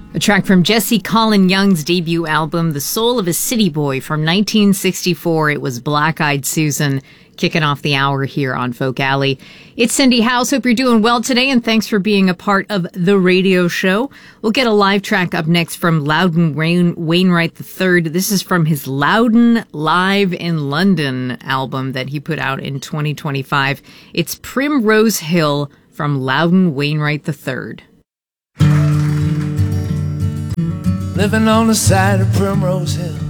A track from Jesse Colin Young's debut album, The Soul of a City Boy from 1964. It was Black Eyed Susan, kicking off the hour here on Folk Alley. It's Cindy House. Hope you're doing well today, and thanks for being a part of the radio show. We'll get a live track up next from Loudon Wainwright III. This is from his Loudon Live in London album that he put out in 2025. It's Primrose Hill from Loudon Wainwright III. Living on the side of Primrose Hill,